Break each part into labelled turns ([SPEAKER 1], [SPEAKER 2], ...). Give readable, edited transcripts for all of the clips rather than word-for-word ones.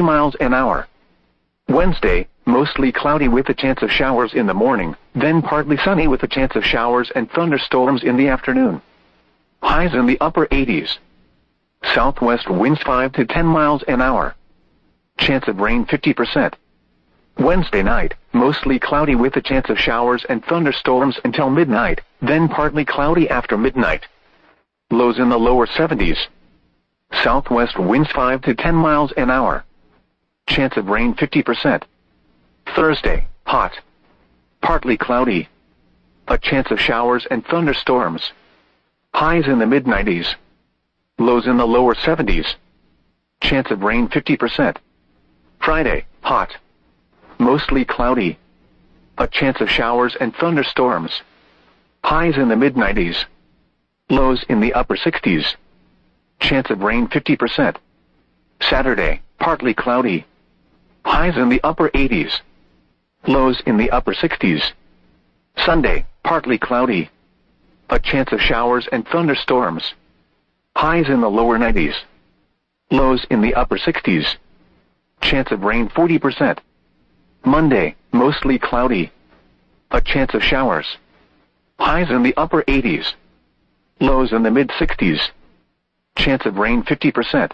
[SPEAKER 1] 30 miles an hour. Wednesday, mostly cloudy with a chance of showers in the morning, then partly sunny with a chance of showers and thunderstorms in the afternoon. Highs in the upper 80s. Southwest winds 5 to 10 miles an hour. Chance of rain 50%. Wednesday night, mostly cloudy with a chance of showers and thunderstorms until midnight, then partly cloudy after midnight. Lows in the lower 70s. Southwest winds 5 to 10 miles an hour. Chance of rain 50%. Thursday, hot. Partly cloudy. A chance of showers and thunderstorms. Highs in the mid-90s. Lows in the lower 70s. Chance of rain 50%. Friday, hot. Mostly cloudy. A chance of showers and thunderstorms. Highs in the mid-90s. Lows in the upper 60s. Chance of rain 50%. Saturday, partly cloudy. Highs in the upper 80s. Lows in the upper 60s. Sunday, partly cloudy. A chance of showers and thunderstorms. Highs in the lower 90s. Lows in the upper 60s. Chance of rain 40%. Monday, mostly cloudy. A chance of showers. Highs in the upper 80s. Lows in the mid-60s. Chance of rain 50%.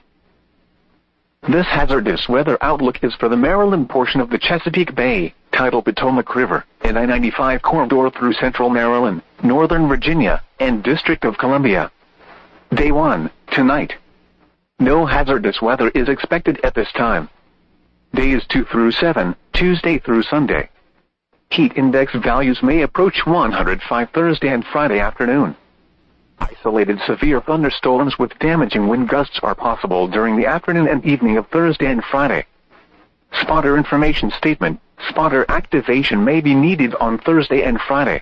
[SPEAKER 1] This hazardous weather outlook is for the Maryland portion of the Chesapeake Bay, tidal Potomac River, and I-95 corridor through central Maryland, northern Virginia, and District of Columbia. Day 1, tonight. No hazardous weather is expected at this time. Days 2 through 7, Tuesday through Sunday. Heat index values may approach 105 Thursday and Friday afternoon. Isolated severe thunderstorms with damaging wind gusts are possible during the afternoon and evening of Thursday and Friday. Spotter information statement: spotter activation may be needed on Thursday and Friday.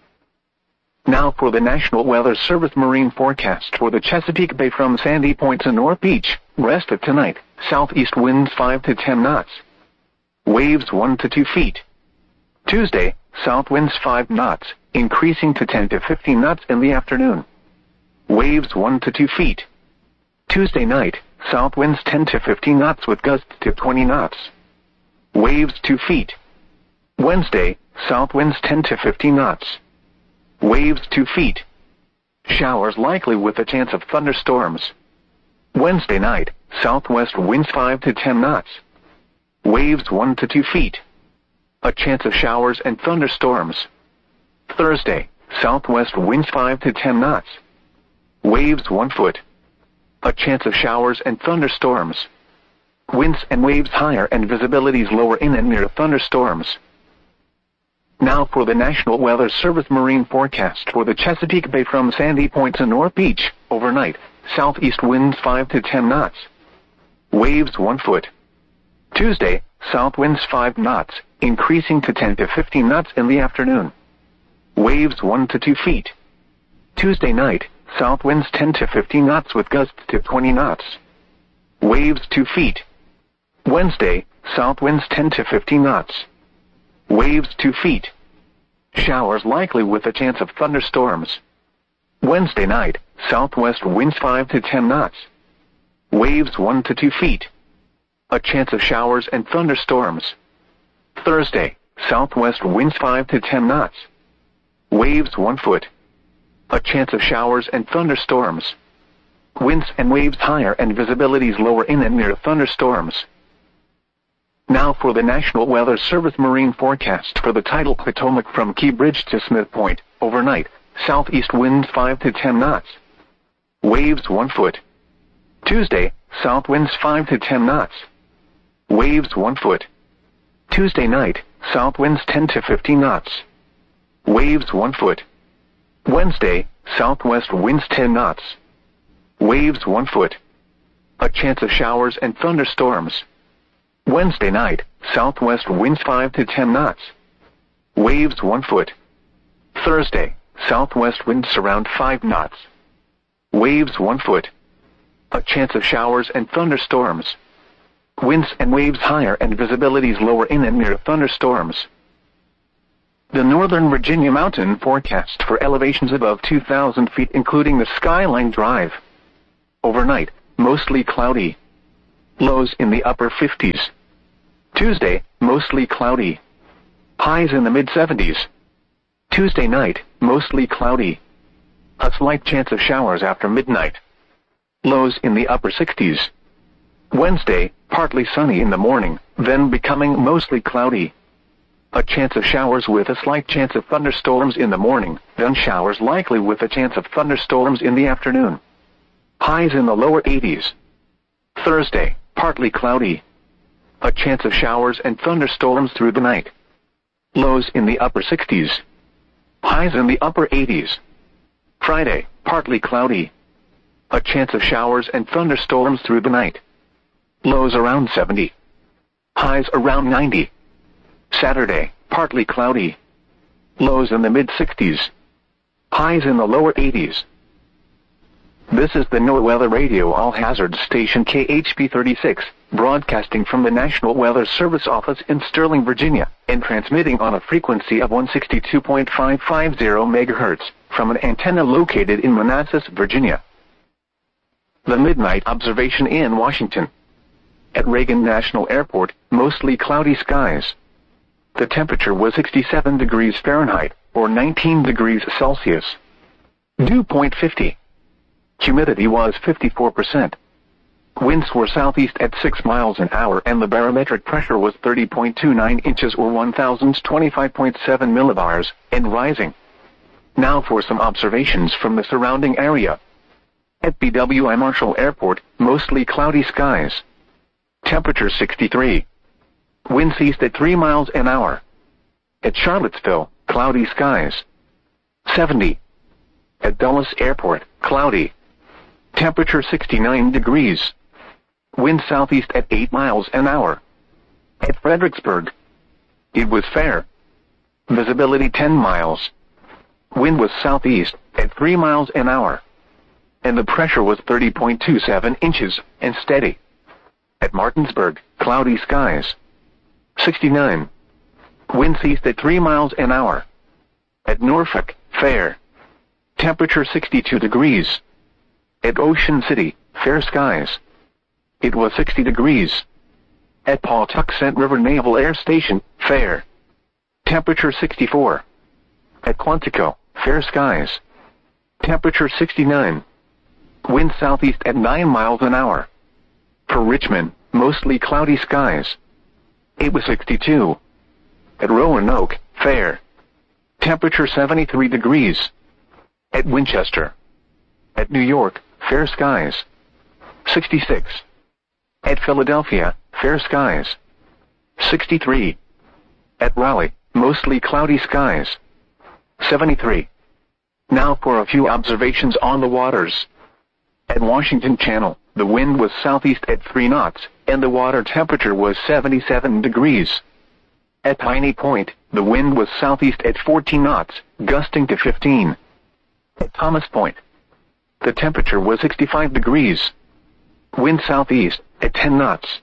[SPEAKER 1] Now for the National Weather Service marine forecast for the Chesapeake Bay from Sandy Point to North Beach. Rest of tonight, southeast winds 5 to 10 knots. Waves 1 to 2 feet. Tuesday, south winds 5 knots, increasing to 10 to 15 knots in the afternoon. Waves 1 to 2 feet. Tuesday night, south winds 10 to 15 knots with gusts to 20 knots. Waves 2 feet. Wednesday, south winds 10 to 15 knots. Waves 2 feet. Showers likely with a chance of thunderstorms. Wednesday night, southwest winds 5 to 10 knots. Waves 1 to 2 feet. A chance of showers and thunderstorms. Thursday, southwest winds 5 to 10 knots. Waves 1 foot. A chance of showers and thunderstorms. Winds and waves higher and visibilities lower in and near thunderstorms. Now for the National Weather Service marine forecast for the Chesapeake Bay from Sandy Point to North Beach. Overnight, southeast winds 5 to 10 knots. Waves 1 foot. Tuesday, south winds 5 knots, increasing to 10 to 15 knots in the afternoon. Waves 1 to 2 feet. Tuesday night, south winds 10 to 15 knots with gusts to 20 knots. Waves 2 feet. Wednesday, south winds 10 to 15 knots. Waves 2 feet. Showers likely with a chance of thunderstorms. Wednesday night, southwest winds 5 to 10 knots. Waves 1 to 2 feet. A chance of showers and thunderstorms. Thursday, southwest winds 5 to 10 knots. Waves 1 foot. A chance of showers and thunderstorms. Winds and waves higher and visibilities lower in and near thunderstorms. Now for the National Weather Service marine forecast for the tidal Potomac from Key Bridge to Smith Point. Overnight, southeast winds 5 to 10 knots. Waves 1 foot. Tuesday, south winds 5 to 10 knots. Waves 1 foot. Tuesday night, south winds 10 to 15 knots. Waves 1 foot. Wednesday, southwest winds 10 knots. Waves 1 foot. A chance of showers and thunderstorms. Wednesday night, southwest winds 5 to 10 knots. Waves 1 foot. Thursday, southwest winds around 5 knots. Waves 1 foot. A chance of showers and thunderstorms. Winds and waves higher and visibilities lower in and near thunderstorms. The Northern Virginia mountain forecast for elevations above 2,000 feet including the Skyline Drive. Overnight, mostly cloudy. Lows in the upper 50s. Tuesday, mostly cloudy. Highs in the mid-70s. Tuesday night, mostly cloudy. A slight chance of showers after midnight. Lows in the upper 60s. Wednesday, partly sunny in the morning, then becoming mostly cloudy. A chance of showers with a slight chance of thunderstorms in the morning, then showers likely with a chance of thunderstorms in the afternoon. Highs in the lower 80s. Thursday, partly cloudy. A chance of showers and thunderstorms through the night. Lows in the upper 60s. Highs in the upper 80s. Friday, partly cloudy. A chance of showers and thunderstorms through the night. Lows around 70. Highs around 90. Saturday, partly cloudy. Lows in the mid-60s. Highs in the lower 80s. This is the NOAA Weather Radio All Hazards Station KHP 36, broadcasting from the National Weather Service office in Sterling, Virginia, and transmitting on a frequency of 162.550 MHz from an antenna located in Manassas, Virginia. The midnight observation in Washington. At Reagan National Airport, mostly cloudy skies. The temperature was 67 degrees Fahrenheit, or 19 degrees Celsius. Dew point 50. Humidity was 54%. Winds were southeast at 6 miles an hour and the barometric pressure was 30.29 inches or 1025.7 millibars, and rising. Now for some observations from the surrounding area. At BWI Marshall Airport, mostly cloudy skies. Temperature 63. Winds east at 3 miles an hour. At Charlottesville, cloudy skies. 70. At Dulles Airport, cloudy. Temperature 69 degrees. Wind southeast at 8 miles an hour. At Fredericksburg, it was fair. Visibility 10 miles. Wind was southeast at 3 miles an hour. And the pressure was 30.27 inches and steady. At Martinsburg, cloudy skies. 69. Winds east at 3 miles an hour. At Norfolk, fair. Temperature 62 degrees. At Ocean City, fair skies. It was 60 degrees. At Pawtuxent River Naval Air Station, fair. Temperature 64. At Quantico, fair skies. Temperature 69. Wind southeast at 9 miles an hour. For Richmond, mostly cloudy skies. It was 62. At Roanoke, fair. Temperature 73 degrees. At Winchester. At New York, fair skies. 66. At Philadelphia, fair skies. 63. At Raleigh, mostly cloudy skies. 73. Now for a few observations on the waters. At Washington Channel, the wind was southeast at 3 knots, and the water temperature was 77 degrees. At Piney Point, the wind was southeast at 14 knots, gusting to 15. At Thomas Point, the temperature was 65 degrees. Wind southeast at 10 knots.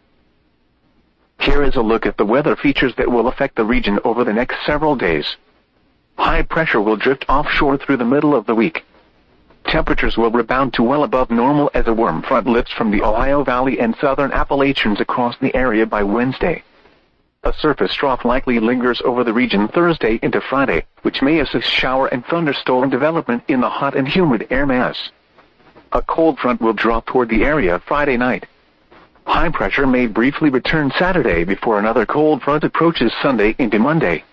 [SPEAKER 1] Here is a look at the weather features that will affect the region over the next several days. High pressure will drift offshore through the middle of the week. Temperatures will rebound to well above normal as a warm front lifts from the Ohio Valley and southern Appalachians across the area by Wednesday. A surface trough likely lingers over the region Thursday into Friday, which may assist shower and thunderstorm development in the hot and humid air mass. A cold front will drop toward the area Friday night. High pressure may briefly return Saturday before another cold front approaches Sunday into Monday.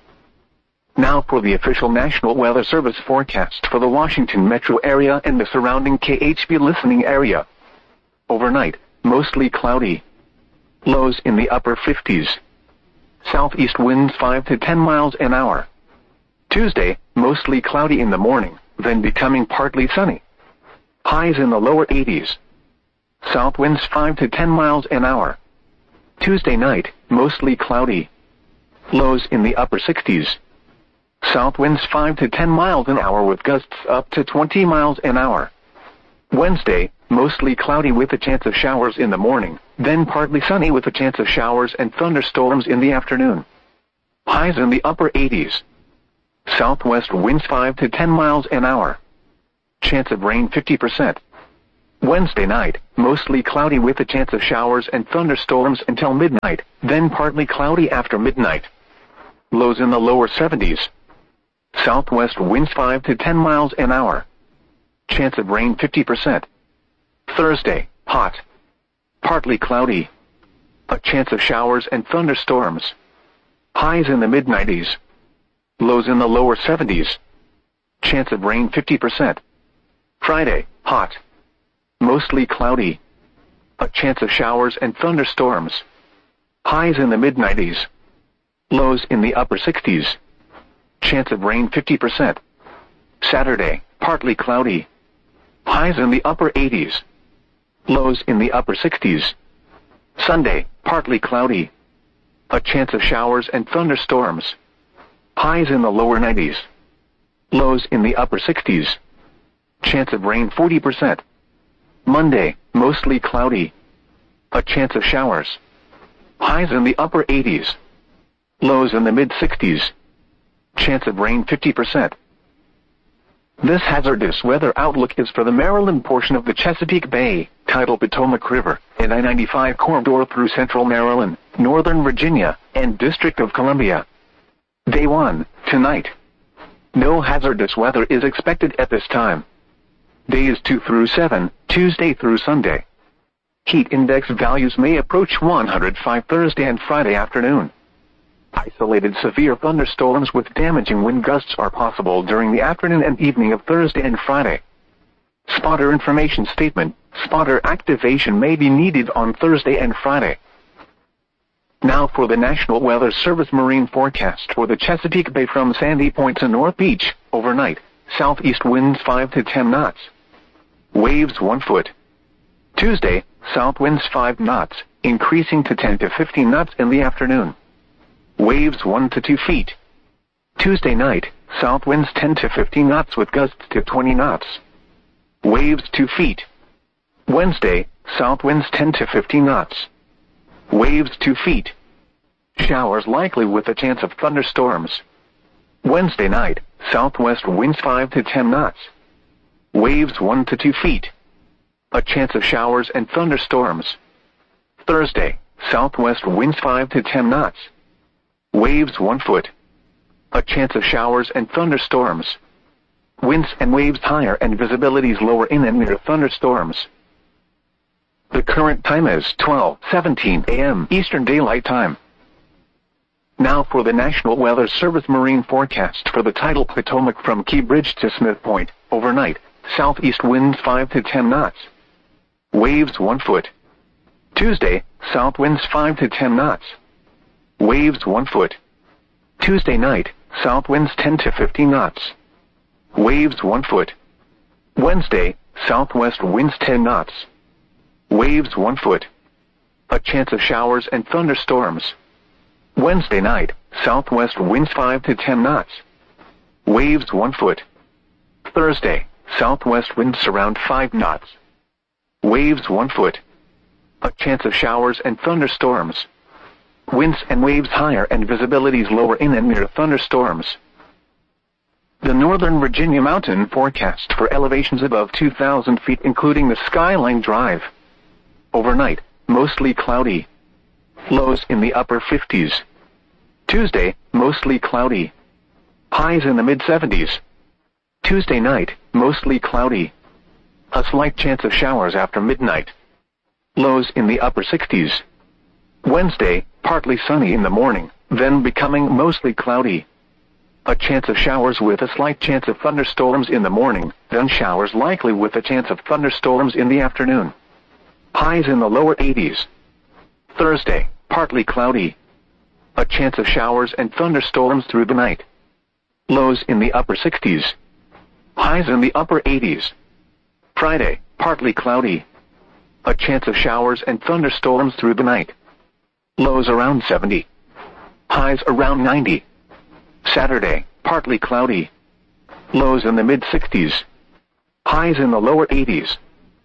[SPEAKER 1] Now for the official National Weather Service forecast for the Washington metro area and the surrounding KHP listening area. Overnight, mostly cloudy. Lows in the upper 50s. Southeast winds 5 to 10 miles an hour. Tuesday, mostly cloudy in the morning, then becoming partly sunny. Highs in the lower 80s. South winds 5 to 10 miles an hour. Tuesday night, mostly cloudy. Lows in the upper 60s. South winds 5 to 10 miles an hour with gusts up to 20 miles an hour. Wednesday, mostly cloudy with a chance of showers in the morning, then partly sunny with a chance of showers and thunderstorms in the afternoon. Highs in the upper 80s. Southwest winds 5 to 10 miles an hour. Chance of rain 50%. Wednesday night, mostly cloudy with a chance of showers and thunderstorms until midnight, then partly cloudy after midnight. Lows in the lower 70s. Southwest winds 5 to 10 miles an hour. Chance of rain 50%. Thursday, hot. Partly cloudy. A chance of showers and thunderstorms. Highs in the mid-90s. Lows in the lower 70s. Chance of rain 50%. Friday, hot. Mostly cloudy. A chance of showers and thunderstorms. Highs in the mid-90s. Lows in the upper 60s. Chance of rain 50%. Saturday, partly cloudy. Highs in the upper 80s. Lows in the upper 60s. Sunday, partly cloudy. A chance of showers and thunderstorms. Highs in the lower 90s. Lows in the upper 60s. Chance of rain 40%. Monday, mostly cloudy. A chance of showers. Highs in the upper 80s. Lows in the mid-60s. Chance of rain 50%. This hazardous weather outlook is for the Maryland portion of the Chesapeake Bay, tidal Potomac River, and I-95 corridor through central Maryland, northern Virginia, and District of Columbia. Day 1, tonight. No hazardous weather is expected at this time. Days 2 through 7, Tuesday through Sunday. Heat index values may approach 105 Thursday and Friday afternoon. Isolated severe thunderstorms with damaging wind gusts are possible during the afternoon and evening of Thursday and Friday. Spotter information statement: spotter activation may be needed on Thursday and Friday. Now for the National Weather Service marine forecast for the Chesapeake Bay from Sandy Point to North Beach, overnight, southeast winds 5 to 10 knots. Waves 1 foot. Tuesday, south winds 5 knots, increasing to 10 to 15 knots in the afternoon. Waves 1 to 2 feet. Tuesday night, south winds 10 to 15 knots with gusts to 20 knots. Waves 2 feet. Wednesday, south winds 10 to 15 knots. Waves 2 feet. Showers likely with a chance of thunderstorms. Wednesday night, southwest winds 5 to 10 knots. Waves 1 to 2 feet. A chance of showers and thunderstorms. Thursday, southwest winds 5 to 10 knots. Waves 1 foot. A chance of showers and thunderstorms. Winds and waves higher and visibilities lower in and near thunderstorms. The current time is 12:17 a.m. Eastern Daylight Time. Now for the National Weather Service marine forecast for the tidal Potomac from Key Bridge to Smith Point, overnight, southeast winds 5 to 10 knots. Waves 1 foot. Tuesday, south winds 5 to 10 knots. Waves 1 foot. Tuesday night, south winds 10 to 15 knots. Waves 1 foot. Wednesday, southwest winds 10 knots. Waves 1 foot. A chance of showers and thunderstorms. Wednesday night, southwest winds 5 to 10 knots. Waves 1 foot. Thursday, southwest winds around 5 knots. Waves 1 foot. A chance of showers and thunderstorms. Winds and waves higher and visibilities lower in and near thunderstorms. The Northern Virginia mountain forecast for elevations above 2,000 feet including the Skyline Drive. Overnight, mostly cloudy. Lows in the upper 50s. Tuesday, mostly cloudy. Highs in the mid-70s. Tuesday night, mostly cloudy. A slight chance of showers after midnight. Lows in the upper 60s. Wednesday, partly sunny in the morning, then becoming mostly cloudy. A chance of showers with a slight chance of thunderstorms in the morning, then showers likely with a chance of thunderstorms in the afternoon. Highs in the lower 80s. Thursday, partly cloudy. A chance of showers and thunderstorms through the night. Lows in the upper 60s. Highs in the upper 80s. Friday, partly cloudy. A chance of showers and thunderstorms through the night. Lows around 70. Highs around 90. Saturday, partly cloudy. Lows in the mid-60s. Highs in the lower 80s.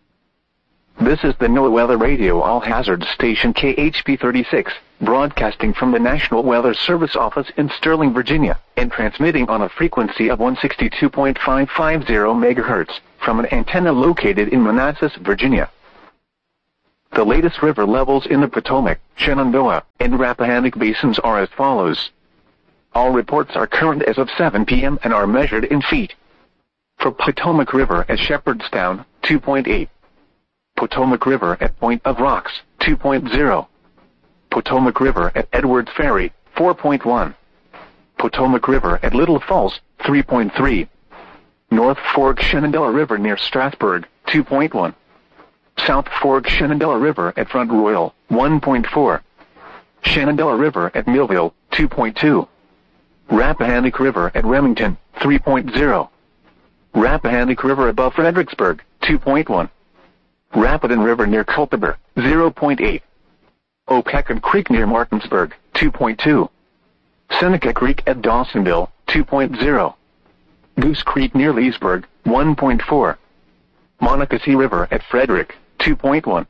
[SPEAKER 1] This is the NOAA Weather Radio All Hazards Station KHP 36, broadcasting from the National Weather Service office in Sterling, Virginia, and transmitting on a frequency of 162.550 MHz. from an antenna located in Manassas, Virginia. The latest river levels in the Potomac, Shenandoah, and Rappahannock basins are as follows. All reports are current as of 7 p.m. and are measured in feet. For Potomac River at Shepherdstown, 2.8. Potomac River at Point of Rocks, 2.0. Potomac River at Edwards Ferry, 4.1. Potomac River at Little Falls, 3.3. North Fork Shenandoah River near Strasburg, 2.1. South Fork Shenandoah River at Front Royal, 1.4. Shenandoah River at Millville, 2.2. Rappahannock River at Remington, 3.0. Rappahannock River above Fredericksburg, 2.1. Rapidan River near Culpeper, 0.8. Opequon Creek near Martinsburg, 2.2. Seneca Creek at Dawsonville, 2.0. Goose Creek near Leesburg, 1.4. Monocacy River at Frederick, 2.1.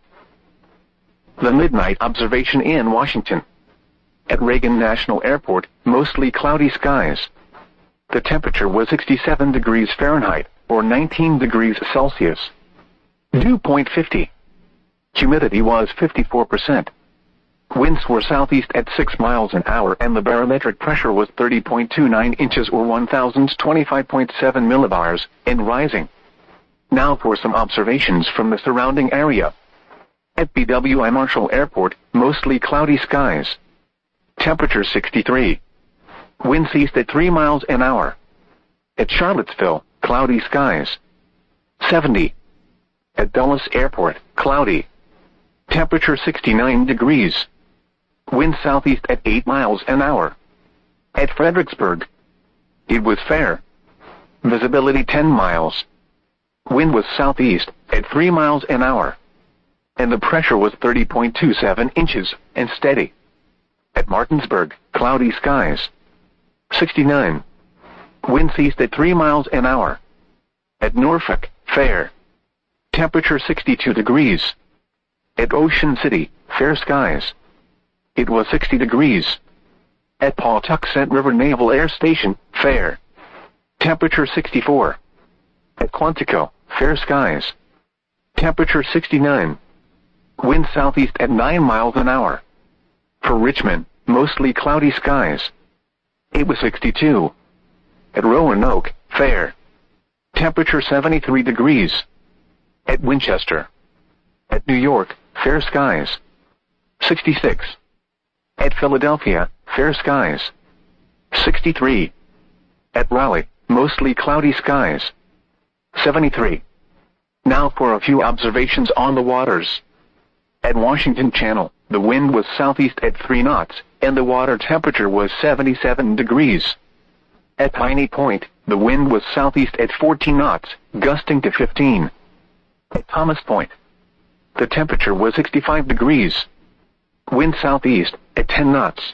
[SPEAKER 1] The Midnight Observation in Washington. At Reagan National Airport, mostly cloudy skies. The temperature was 67 degrees Fahrenheit, or 19 degrees Celsius. Dew point 50. Humidity was 54%. Winds were southeast at 6 miles an hour and the barometric pressure was 30.29 inches or 1025.7 millibars, and rising. Now for some observations from the surrounding area. At BWI Marshall Airport, mostly cloudy skies. Temperature 63. Winds east at 3 miles an hour. At Charlottesville, cloudy skies. 70. At Dulles Airport, cloudy. Temperature 69 degrees. Wind southeast at 8 miles an hour. At Fredericksburg, it was fair. Visibility 10 miles. Wind was southeast at 3 miles an hour. And the pressure was 30.27 inches and steady. At Martinsburg, cloudy skies. 69. Wind east at 3 miles an hour. At Norfolk, fair. Temperature 62 degrees. At Ocean City, fair skies. It was 60 degrees. At Pawtuxet River Naval Air Station, fair. Temperature 64. At Quantico, fair skies. Temperature 69. Wind southeast at 9 miles an hour. For Richmond, mostly cloudy skies. It was 62. At Roanoke, fair. Temperature 73 degrees. At Winchester. At New York, fair skies. 66. At Philadelphia, fair skies. 63. At Raleigh, mostly cloudy skies. 73. Now for a few observations on the waters. At Washington Channel, the wind was southeast at 3 knots, and the water temperature was 77 degrees. At Piney Point, the wind was southeast at 14 knots, gusting to 15. At Thomas Point, the temperature was 65 degrees. Wind southeast at 10 knots.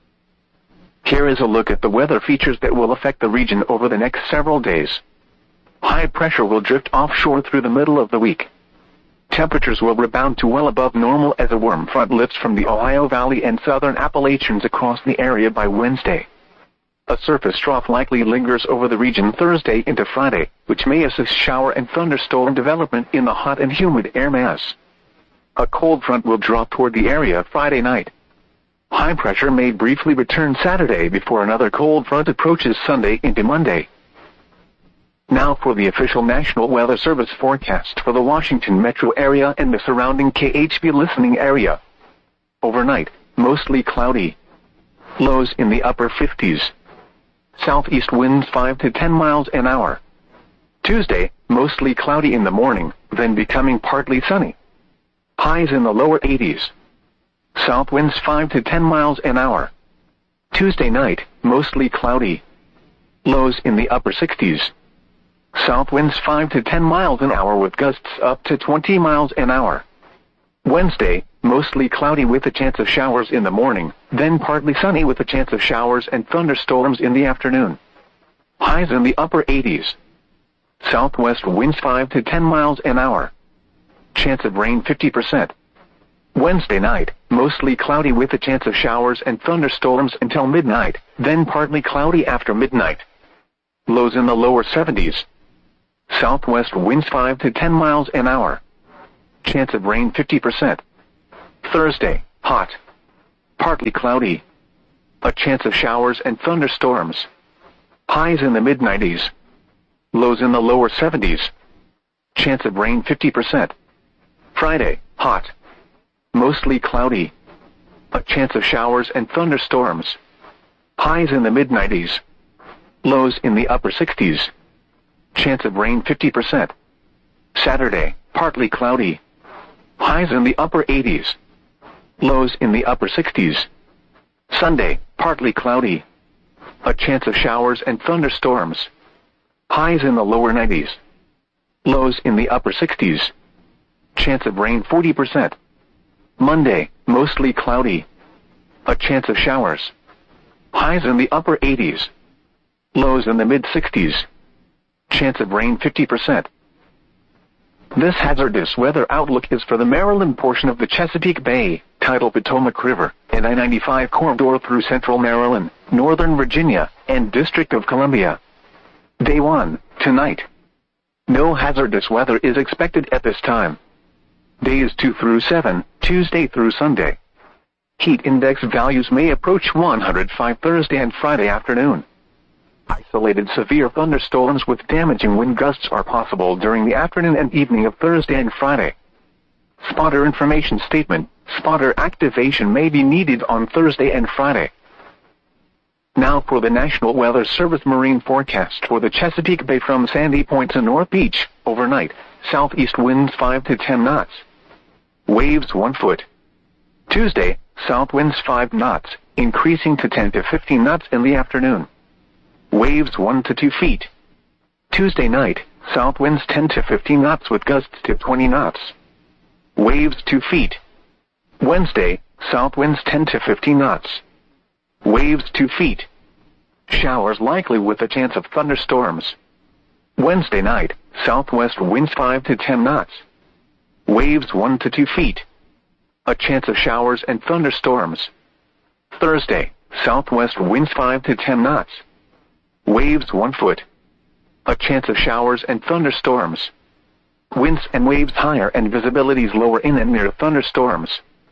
[SPEAKER 1] Here is a look at the weather features that will affect the region over the next several days. High pressure will drift offshore through the middle of the week. Temperatures will rebound to well above normal as a warm front lifts from the Ohio Valley and southern Appalachians across the area by Wednesday. A surface trough likely lingers over the region Thursday into Friday, which may assist shower and thunderstorm development in the hot and humid air mass. A cold front will drop toward the area Friday night. High pressure may briefly return Saturday before another cold front approaches Sunday into Monday. Now for the official National Weather Service forecast for the Washington metro area and the surrounding KHB listening area. Overnight, mostly cloudy. Lows in the upper 50s. Southeast winds 5 to 10 miles an hour. Tuesday, mostly cloudy in the morning, then becoming partly sunny. Highs in the lower 80s. South winds 5 to 10 miles an hour. Tuesday night, mostly cloudy. Lows in the upper 60s. South winds 5 to 10 miles an hour with gusts up to 20 miles an hour. Wednesday, mostly cloudy with a chance of showers in the morning, then partly sunny with a chance of showers and thunderstorms in the afternoon. Highs in the upper 80s. Southwest winds 5 to 10 miles an hour. Chance of rain 50%. Wednesday night, mostly cloudy with a chance of showers and thunderstorms until midnight, then partly cloudy after midnight. Lows in the lower 70s. southwest winds 5 to 10 miles an hour. Chance of rain 50%. Thursday, hot. Partly cloudy. A chance of showers and thunderstorms. Highs in the mid-90s. Lows in the lower 70s. Chance of rain 50%. Friday, hot. Mostly cloudy. A chance of showers and thunderstorms. Highs in the mid-90s. Lows in the upper 60s. Chance of rain 50%. Saturday, partly cloudy. Highs in the upper 80s. Lows in the upper 60s. Sunday, partly cloudy. A chance of showers and thunderstorms. Highs in the lower 90s. Lows in the upper 60s. Chance of rain 40%. Monday, mostly cloudy. A chance of showers. Highs in the upper 80s. Lows in the mid-60s. Chance of rain 50%. This hazardous weather outlook is for the Maryland portion of the Chesapeake Bay, tidal Potomac River, and I-95 corridor through central Maryland, northern Virginia, and District of Columbia. Day 1, tonight. No hazardous weather is expected at this time. Days 2 through 7, Tuesday through Sunday. Heat index values may approach 105 Thursday and Friday afternoon. Isolated severe thunderstorms with damaging wind gusts are possible during the afternoon and evening of Thursday and Friday. Spotter information statement: spotter activation may be needed on Thursday and Friday. Now for the National Weather Service marine forecast for the Chesapeake Bay from Sandy Point to North Beach. Overnight, southeast winds 5 to 10 knots. Waves 1 foot. Tuesday, south winds 5 knots, increasing to 10 to 15 knots in the afternoon. Waves 1 to 2 feet. Tuesday night, south winds 10 to 15 knots with gusts to 20 knots. Waves 2 feet. Wednesday, south winds 10 to 15 knots. Waves 2 feet. Showers likely with a chance of thunderstorms. Wednesday night, southwest winds 5 to 10 knots. Waves 1 to 2 feet. A chance of showers and thunderstorms. Thursday, southwest winds 5 to 10 knots. Waves 1 foot. A chance of showers and thunderstorms. Winds and waves higher and visibilities lower in and near thunderstorms.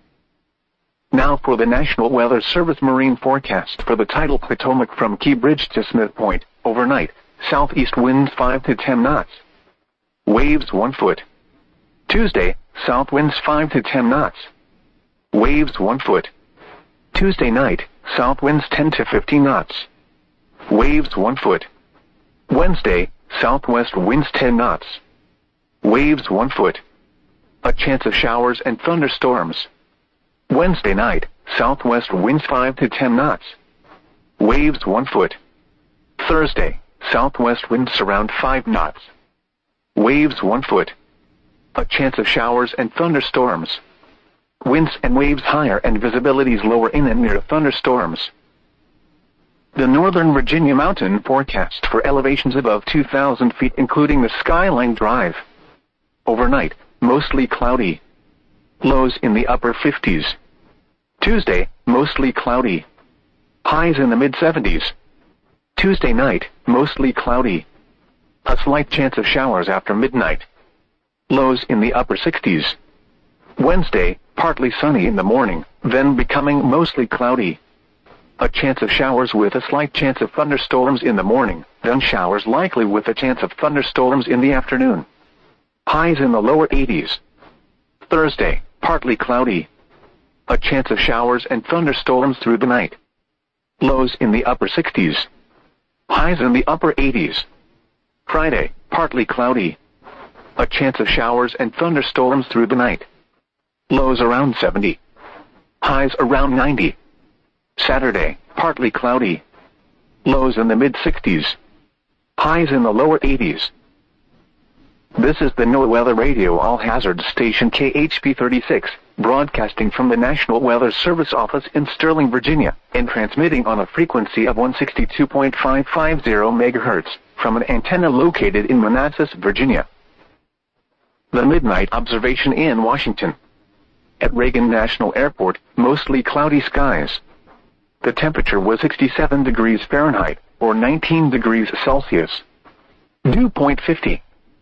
[SPEAKER 1] Now for the National Weather Service marine forecast for the tidal Potomac from Key Bridge to Smith Point. Overnight, southeast winds 5 to 10 knots. Waves 1 foot. Tuesday, south winds 5 to 10 knots. Waves 1 foot. Tuesday night, south winds 10 to 15 knots. Waves 1 foot. Wednesday, southwest winds 10 knots. Waves 1 foot. A chance of showers and thunderstorms. Wednesday night, southwest winds 5 to 10 knots. Waves 1 foot. Thursday, southwest winds around 5 knots. Waves 1 foot. A chance of showers and thunderstorms. Winds and waves higher and visibilities lower in and near thunderstorms. The Northern Virginia mountain forecast for elevations above 2,000 feet including the Skyline Drive. Overnight, mostly cloudy. Lows in the upper 50s. Tuesday, mostly cloudy. Highs in the mid-70s. Tuesday night, mostly cloudy. A slight chance of showers after midnight. Lows in the upper 60s. Wednesday, partly sunny in the morning, then becoming mostly cloudy. A chance of showers with a slight chance of thunderstorms in the morning, then showers likely with a chance of thunderstorms in the afternoon. Highs in the lower 80s. Thursday, partly cloudy. A chance of showers and thunderstorms through the night. Lows in the upper 60s. Highs in the upper 80s. Friday, partly cloudy. A chance of showers and thunderstorms through the night. Lows around 70. Highs around 90. Saturday, partly cloudy. Lows in the mid-60s. Highs in the lower 80s. This is the NOAA Weather Radio All Hazards Station KHP 36, broadcasting from the National Weather Service office in Sterling, Virginia, and transmitting on a frequency of 162.550 MHz from an antenna located in Manassas, Virginia. The Midnight Observation in Washington. At Reagan National Airport, mostly cloudy skies. The temperature was 67 degrees Fahrenheit, or 19 degrees Celsius. Dew point 50.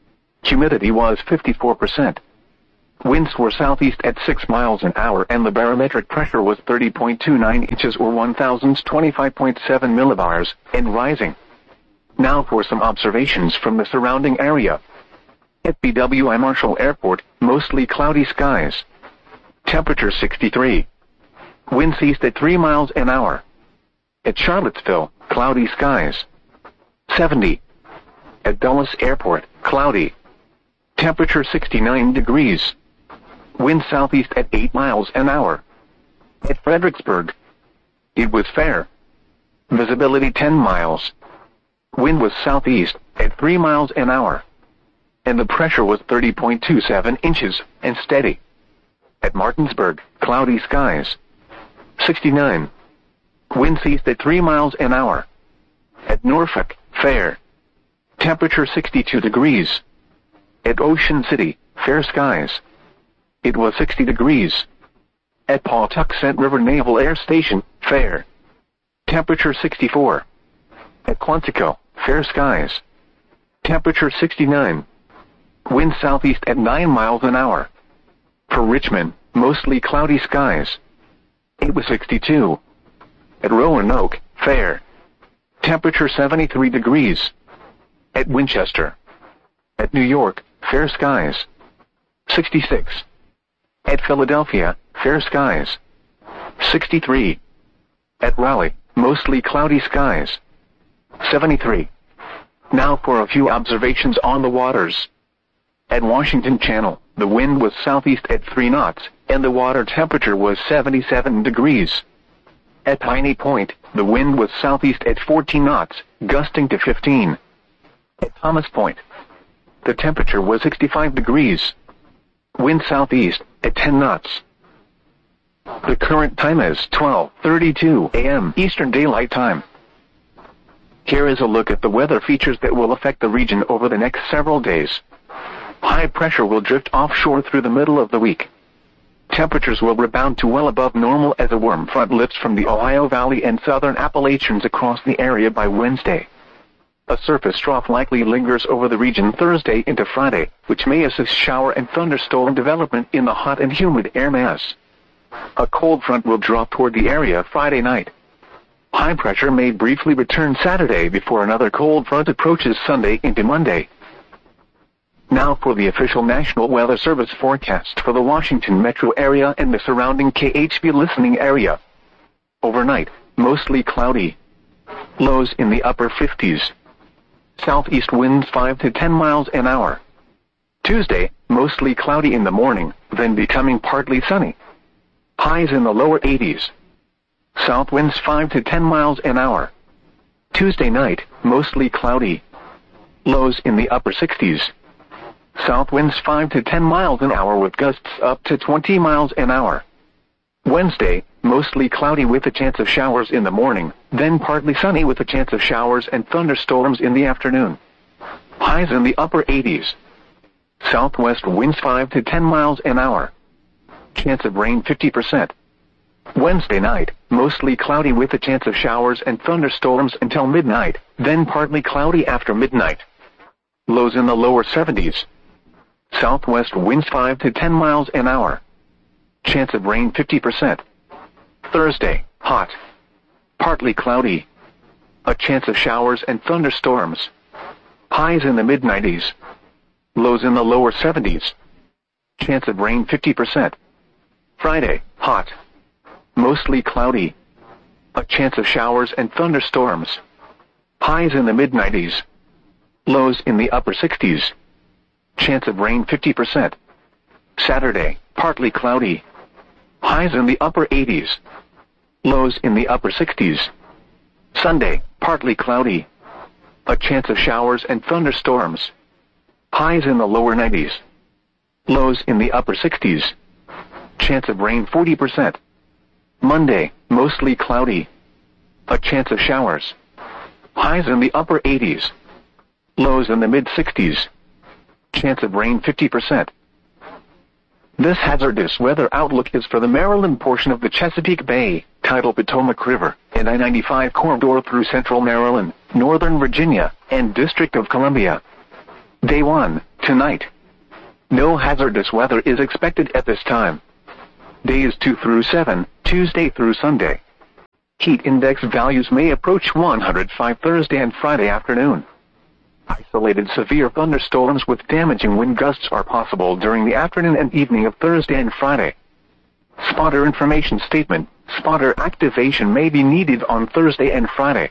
[SPEAKER 1] Humidity was 54%. Winds were southeast at 6 miles an hour and the barometric pressure was 30.29 inches or 1025.7 millibars, and rising. Now for some observations from the surrounding area. At BWI Marshall Airport, mostly cloudy skies. Temperature 63. Winds east at 3 miles an hour. At Charlottesville, cloudy skies. 70. At Dulles Airport, cloudy. Temperature 69 degrees. Wind southeast at 8 miles an hour. At Fredericksburg, it was fair. Visibility 10 miles. Wind was southeast at 3 miles an hour. And the pressure was 30.27 inches and steady. At Martinsburg, cloudy skies. 69. Wind east at 3 miles an hour. At Norfolk, fair. Temperature 62 degrees. At Ocean City, fair skies. It was 60 degrees. At Pawtuxet River Naval Air Station, fair. Temperature 64. At Quantico, fair skies. Temperature 69. Wind southeast at 9 miles an hour. For Richmond, mostly cloudy skies. It was 62. At Roanoke, fair. Temperature 73 degrees. At Winchester. At New York, fair skies. 66. At Philadelphia, fair skies. 63. At Raleigh, mostly cloudy skies. 73. Now for a few observations on the waters. At Washington Channel, the wind was southeast at 3 knots, and the water temperature was 77 degrees. At Piney Point, the wind was southeast at 14 knots, gusting to 15. At Thomas Point, the temperature was 65 degrees. Wind southeast at 10 knots. The current time is 12:32 a.m. Eastern Daylight Time. Here is a look at the weather features that will affect the region over the next several days. High pressure will drift offshore through the middle of the week. Temperatures will rebound to well above normal as a warm front lifts from the Ohio Valley and southern Appalachians across the area by Wednesday. A surface trough likely lingers over the region Thursday into Friday, which may assist shower and thunderstorm development in the hot and humid air mass. A cold front will drop toward the area Friday night. High pressure may briefly return Saturday before another cold front approaches Sunday into Monday. Now for the official National Weather Service forecast for the Washington metro area and the surrounding KHB listening area. Overnight, mostly cloudy. Lows in the upper 50s. Southeast winds 5 to 10 miles an hour. Tuesday, mostly cloudy in the morning, then becoming partly sunny. Highs in the lower 80s. South winds 5 to 10 miles an hour. Tuesday night, mostly cloudy. Lows in the upper 60s. South winds 5 to 10 miles an hour with gusts up to 20 miles an hour. Wednesday, mostly cloudy with a chance of showers in the morning, then partly sunny with a chance of showers and thunderstorms in the afternoon. Highs in the upper 80s. Southwest winds 5 to 10 miles an hour. Chance of rain 50%. Wednesday night, mostly cloudy with a chance of showers and thunderstorms until midnight, then partly cloudy after midnight. Lows in the lower 70s. Southwest winds 5 to 10 miles an hour. Chance of rain 50%. Thursday, hot. Partly cloudy. A chance of showers and thunderstorms. Highs in the mid-90s. Lows in the lower 70s. Chance of rain 50%. Friday, hot. Mostly cloudy. A chance of showers and thunderstorms. Highs in the mid-90s. Lows in the upper 60s. Chance of rain 50%. Saturday, partly cloudy. Highs in the upper 80s. Lows in the upper 60s. Sunday, partly cloudy. A chance of showers and thunderstorms. Highs in the lower 90s. Lows in the upper 60s. Chance of rain 40%. Monday, mostly cloudy. A chance of showers. Highs in the upper 80s. Lows in the mid-60s. Chance of rain 50%. This hazardous weather outlook is for the Maryland portion of the Chesapeake Bay, tidal Potomac River, and I-95 corridor through central Maryland, northern Virginia, and District of Columbia. Day 1, tonight. No hazardous weather is expected at this time. Days 2 through 7, Tuesday through Sunday. Heat index values may approach 105 Thursday and Friday afternoon. Isolated severe thunderstorms with damaging wind gusts are possible during the afternoon and evening of Thursday and Friday. Spotter information statement. Spotter activation may be needed on Thursday and Friday.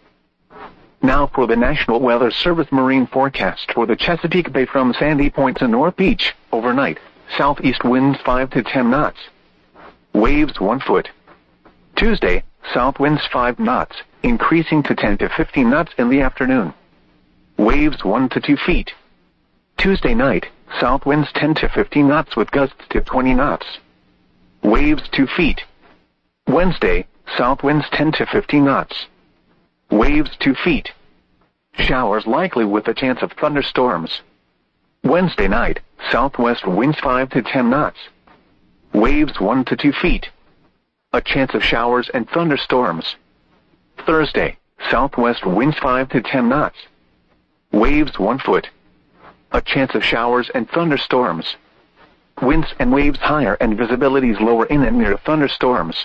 [SPEAKER 1] Now for the National Weather Service marine forecast for the Chesapeake Bay from Sandy Point to North Beach. Overnight, southeast winds 5 to 10 knots. Waves 1 foot. Tuesday, south winds 5 knots, increasing to 10 to 15 knots in the afternoon. Waves 1 to 2 feet. Tuesday night, south winds 10 to 15 knots with gusts to 20 knots. Waves 2 feet. Wednesday, south winds 10 to 15 knots. Waves 2 feet. Showers likely with a chance of thunderstorms. Wednesday night, southwest winds 5 to 10 knots. Waves 1 to 2 feet. A chance of showers and thunderstorms. Thursday, southwest winds 5 to 10 knots. Waves 1 foot. A chance of showers and thunderstorms. Winds and waves higher and visibilities lower in and near thunderstorms.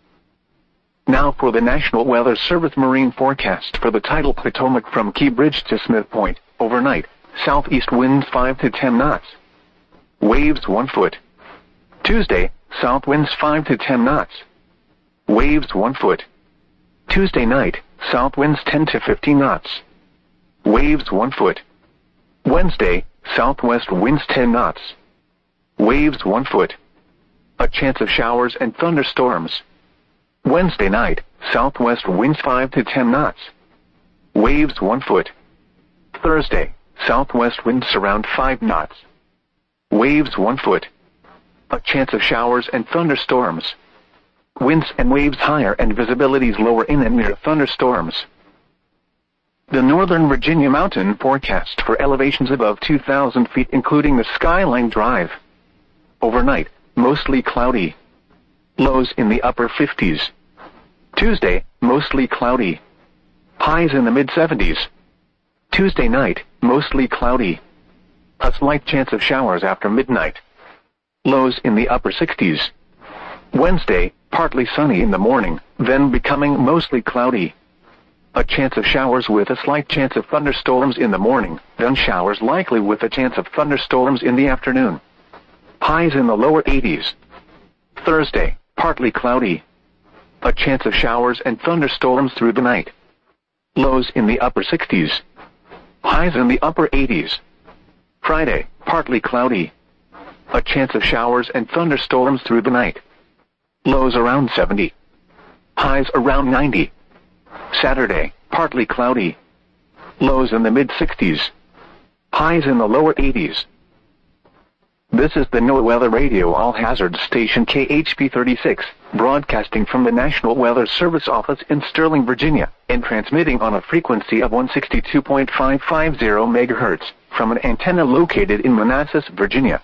[SPEAKER 1] Now for the National Weather Service marine forecast for the tidal Potomac from Key Bridge to Smith Point. Overnight, southeast winds 5 to 10 knots. Waves 1 foot. Tuesday, south winds 5 to 10 knots. Waves 1 foot. Tuesday night, south winds 10 to 15 knots. Waves 1 foot. Wednesday, southwest winds 10 knots. Waves 1 foot. A chance of showers and thunderstorms. Wednesday night, southwest winds 5 to 10 knots. Waves 1 foot. Thursday, southwest winds around 5 knots. Waves 1 foot. A chance of showers and thunderstorms. Winds and waves higher and visibilities lower in and near thunderstorms. The Northern Virginia mountain forecast for elevations above 2,000 feet including the Skyline Drive. Overnight, mostly cloudy. Lows in the upper 50s. Tuesday, mostly cloudy. Highs in the mid-70s. Tuesday night, mostly cloudy. A slight chance of showers after midnight. Lows in the upper 60s. Wednesday, partly sunny in the morning, then becoming mostly cloudy. A chance of showers with a slight chance of thunderstorms in the morning, then showers likely with a chance of thunderstorms in the afternoon. Highs in the lower 80s. Thursday, partly cloudy. A chance of showers and thunderstorms through the night. Lows in the upper 60s. Highs in the upper 80s. Friday, partly cloudy. A chance of showers and thunderstorms through the night. Lows around 70. Highs around 90. Saturday, partly cloudy. Lows in the mid-60s. Highs in the lower 80s. This is the NOAA Weather Radio All-Hazard Station KHP 36, broadcasting from the National Weather Service office in Sterling, Virginia, and transmitting on a frequency of 162.550 MHz from an antenna located in Manassas, Virginia.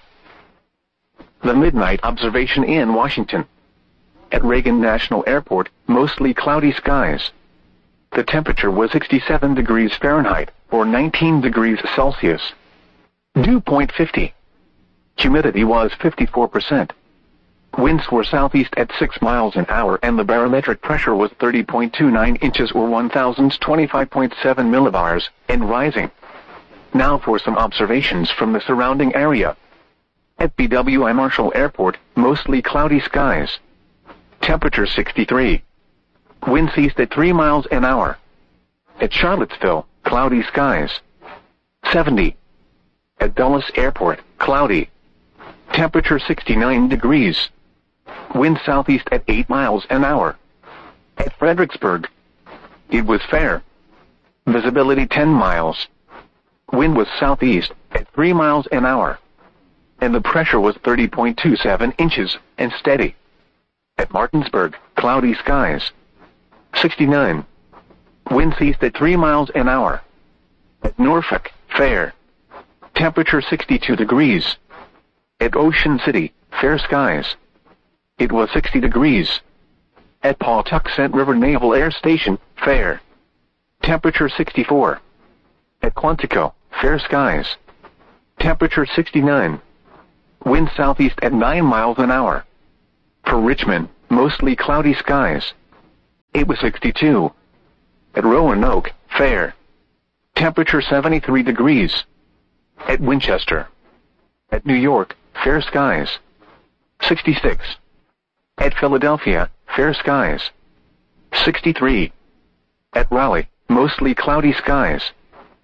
[SPEAKER 1] The Midnight Observation in Washington. At Reagan National Airport, mostly cloudy skies. The temperature was 67 degrees Fahrenheit, or 19 degrees Celsius. Dew point 50. Humidity was 54%. Winds were southeast at 6 miles an hour and the barometric pressure was 30.29 inches or 1025.7 millibars, and rising. Now for some observations from the surrounding area. At BWI Marshall Airport, mostly cloudy skies. Temperature 63. Winds east at 3 miles an hour. At Charlottesville, cloudy skies. 70. At Dulles Airport, cloudy. Temperature 69 degrees. Wind southeast at 8 miles an hour. At Fredericksburg, it was fair. Visibility 10 miles. Wind was southeast at 3 miles an hour. And the pressure was 30.27 inches and steady. At Martinsburg, cloudy skies. 69. Winds east at 3 miles an hour. At Norfolk, fair. Temperature 62 degrees. At Ocean City, fair skies. It was 60 degrees. At Pawtuxet River Naval Air Station, fair. Temperature 64. At Quantico, fair skies. Temperature 69. Wind southeast at 9 miles an hour. For Richmond, mostly cloudy skies. It was 62. At Roanoke, fair. Temperature 73 degrees. At Winchester. At New York, fair skies. 66. At Philadelphia, fair skies. 63. At Raleigh, mostly cloudy skies.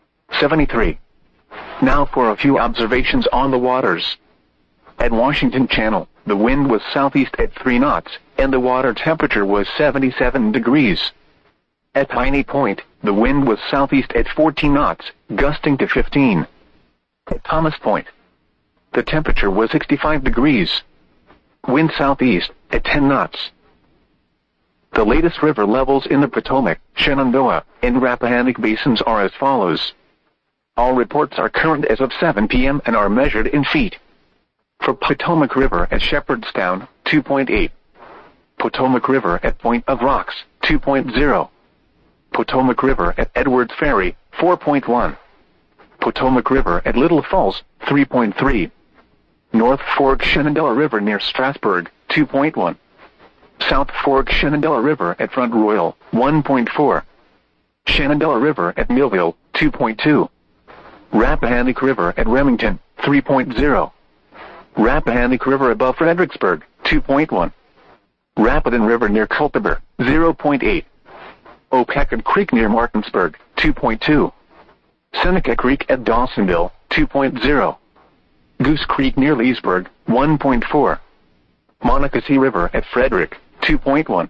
[SPEAKER 1] 73. Now for a few observations on the waters. At Washington Channel, the wind was southeast at 3 knots, and the water temperature was 77 degrees. At Piney Point, the wind was southeast at 14 knots, gusting to 15. At Thomas Point, the temperature was 65 degrees. Wind southeast at 10 knots. The latest river levels in the Potomac, Shenandoah, and Rappahannock basins are as follows. All reports are current as of 7 p.m. and are measured in feet. For Potomac River at Shepherdstown, 2.8. Potomac River at Point of Rocks, 2.0. Potomac River at Edwards Ferry, 4.1. Potomac River at Little Falls, 3.3. North Fork Shenandoah River near Strasburg, 2.1. South Fork Shenandoah River at Front Royal, 1.4. Shenandoah River at Millville, 2.2. Rappahannock River at Remington, 3.0. Rappahannock River above Fredericksburg, 2.1. Rapidan River near Culpeper, 0.8. Opacad Creek near Martinsburg, 2.2. Seneca Creek at Dawsonville, 2.0. Goose Creek near Leesburg, 1.4. Monocacy River at Frederick, 2.1.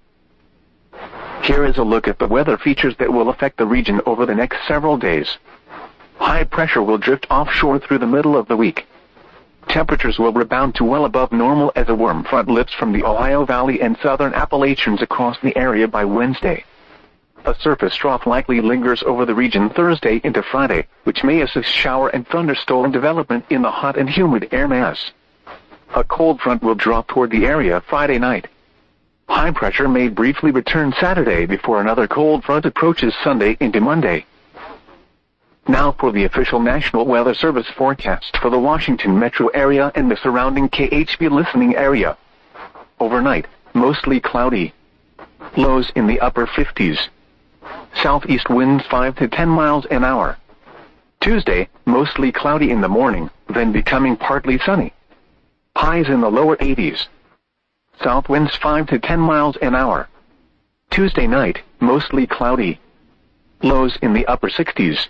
[SPEAKER 1] Here is a look at the weather features that will affect the region over the next several days. High pressure will drift offshore through the middle of the week. Temperatures will rebound to well above normal as a warm front lifts from the Ohio Valley and southern Appalachians across the area by Wednesday. A surface trough likely lingers over the region Thursday into Friday, which may assist shower and thunderstorm development in the hot and humid air mass. A cold front will drop toward the area Friday night. High pressure may briefly return Saturday before another cold front approaches Sunday into Monday. Now for the official National Weather Service forecast for the Washington metro area and the surrounding KHB listening area. Overnight, mostly cloudy. Lows in the upper 50s. Southeast winds 5 to 10 miles an hour. Tuesday, mostly cloudy in the morning, then becoming partly sunny. Highs in the lower 80s. South winds 5 to 10 miles an hour. Tuesday night, mostly cloudy. Lows in the upper 60s.